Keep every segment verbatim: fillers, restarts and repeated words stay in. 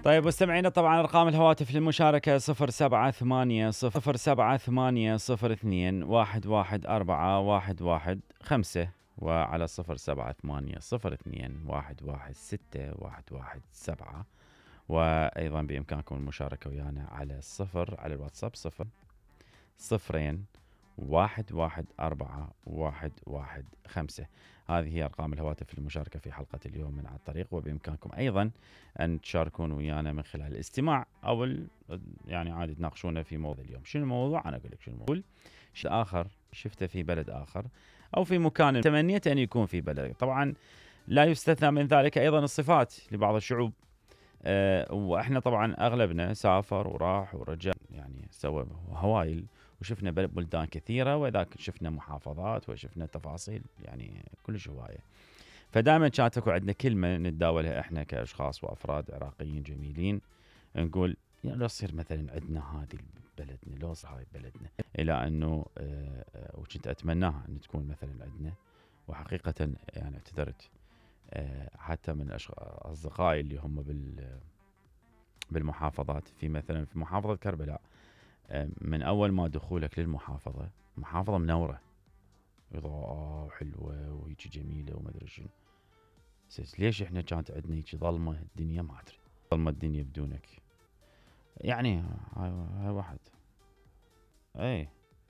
طيب مستمعينا، طبعا ارقام الهواتف للمشاركه صفر سبعة ثمانية صفر سبعة ثمانية صفر اثنين واحد واحد أربعة واحد واحد خمسة، وعلى صفر سبعة ثمانية صفر اثنين واحد واحد ستة واحد واحد سبعة. وايضا بامكانكم المشاركه ويانا على الصفر على الواتساب صفر صفرين واحد واحد أربعة واحد واحد خمسة. هذه هي أرقام الهواتف للمشاركة في حلقة اليوم من على الطريق. وبإمكانكم أيضا أن تشاركون ويانا من خلال الاستماع أو يعني عادي تناقشونا في موضوع اليوم. شنو الموضوع؟ أنا أقول لك شنو الموضوع. شيء آخر شفته في بلد آخر أو في مكان تمنيت أن يكون في بلد. طبعا لا يستثنى من ذلك أيضا الصفات لبعض الشعوب. أه وإحنا طبعا أغلبنا سافر وراح ورجع، يعني سوى هوايل وشفنا بلدان كثيرة، وذاك شفنا محافظات وشفنا تفاصيل يعني كلش هواية. فدائما كانت تكون عندنا كلمة نتداولها احنا كأشخاص وأفراد عراقيين جميلين، نقول يعني لو تصير مثلا عندنا هذه بلدنا، لو صار هاي بلدنا، إلى أنه أه وكنت أتمناها أن تكون مثلا عندنا. وحقيقة يعني اعتذرت أه حتى من أصدقائي اللي هم بال بالمحافظات، في مثلا في محافظة كربلاء، من أول ما دخولك للمحافظة، محافظة منورة إضاءة حلوة وهيك جميلة وما أدري شنو. ليش إحنا كانت عندنا هيك ظلمة الدنيا؟ ما أدري، ظلمة الدنيا بدونك. يعني هاي, هاي واحد أي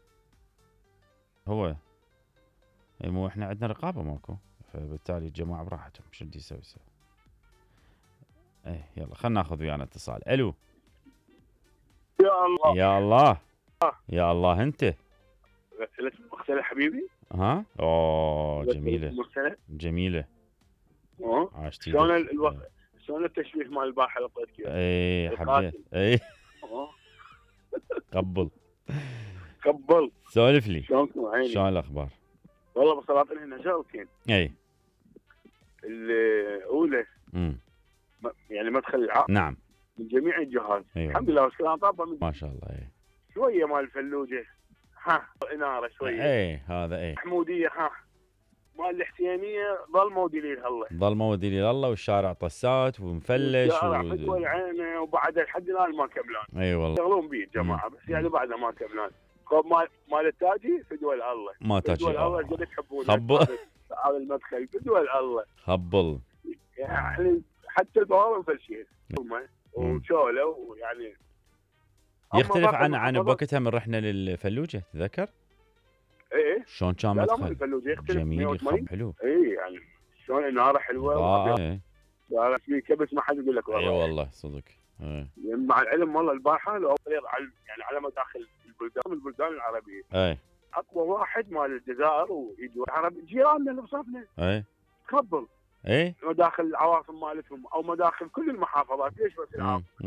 هو أي مو إحنا عندنا رقابة ماكو، فبالتالي الجماعة براحتهم شو بدي يسوي يسوي. أي يلا خلنا ناخذ ويانا اتصال. ألو. يا الله يا الله يا الله. أنت غسلت مغسلة حبيبي؟ ها اوه جميله مغسلة جميله. اه عاشتي شلون الوقت، شلون التشبيه مال البارحه اللي قلت لك اي حبيت اي اه قبل قبل. سولف لي شلونكم عيني؟ شلون الاخبار؟ والله بصراحه هنا شغلتين. اي الاولى امم يعني مدخل العقل نعم من جميع الجهات. أيوة. الحمد لله والسلام طابه من ما شاء الله. اي شويه مال الفلوجه ها اناره شويه. اي هذا اي محموديه ها مال الحسينيه ظل مودي لي الله، ظل مودي لي الله، والشارع طسات ومفلش والشارع و... فدوى العينه، وبعد لحد الان ما كملان. اي والله يشتغلون بيه الجماعه بس يعني بعدها ما كملان. مال مال التاجي فدوى الله، ما تاجي فدوى الله قد تحبونه. خبل هذا المدخل فدوى الله خبل يعني حتى البوابه مفلشين وشوله ويعني يختلف عن عن بوقتها من رحنا للفلوجه تذكر؟ ايه شلون كان لا مدخل؟ لا الفلوجه يختلف. جميل يخب حلو. اي يعني شلون النار حلوه ايه لا في كبس ما حد يقول لك والله. اي والله صدق. ايه يعني مع العلم والله البارحه لو على يعني على مداخل البلدان البلدان العربيه اي اقوى واحد مال الجزائر والعرب جيراننا اللي بصفنا اي تفضل ايه مداخل العواصم مالتهم او مداخل كل المحافظات. ليش بس العاصمه؟